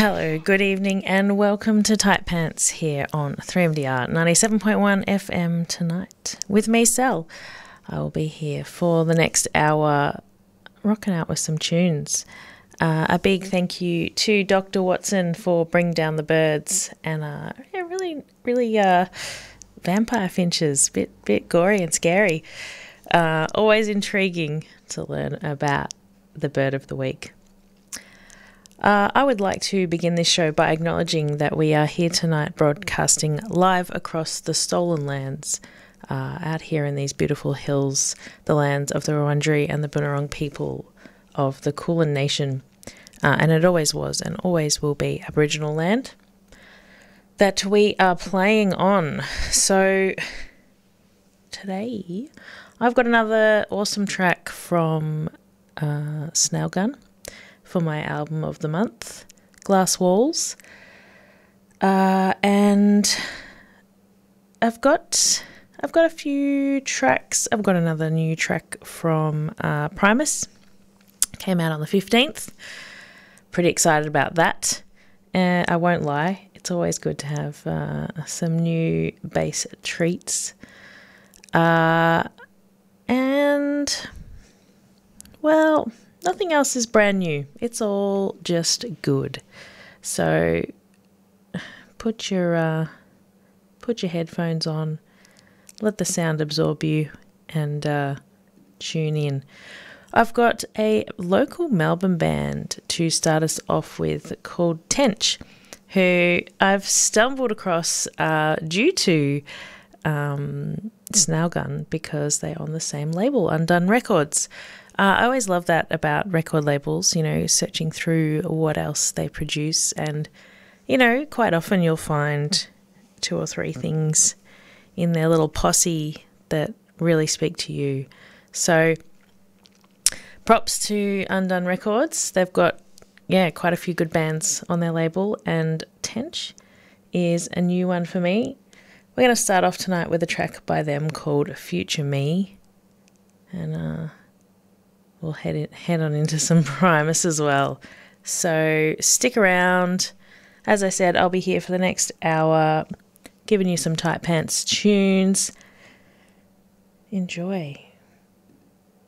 Hello, good evening, and welcome to Tight Pants here on 3MDR 97.1 FM tonight. With me, Sel. I will be here for the next hour, rocking out with some tunes. A big thank you to Dr. Watson for bringing down the birds, and really vampire finches, bit gory and scary. Always intriguing to learn about the bird of the week. I would like to begin this show by acknowledging that we are here tonight broadcasting live across the stolen lands out here in these beautiful hills, the lands of the Wurundjeri and the Bunurong people of the Kulin Nation. And it always was and always will be Aboriginal land that we are playing on. So today I've got another awesome track from Snail Gun for my album of the month, Glass Walls. And I've got a few tracks. I've got another new track from Primus. Came out on the 15th. Pretty excited about that. I won't lie, it's always good to have some new bass treats. And, well, nothing else is brand new. It's all just good. So put your headphones on, let the sound absorb you, and tune in. I've got a local Melbourne band to start us off with called Tench, who I've stumbled across due to Snail Gun because they're on the same label, Undone Records. I always love that about record labels, searching through what else they produce, and, quite often you'll find 2 or 3 things in their little posse that really speak to you. So props to Undone Records. They've got, quite a few good bands on their label, and Tench is a new one for me. We're going to start off tonight with a track by them called Future Me, and we'll head on into some Primus as well. So stick around. As I said, I'll be here for the next hour, giving you some Tight Pants tunes. Enjoy.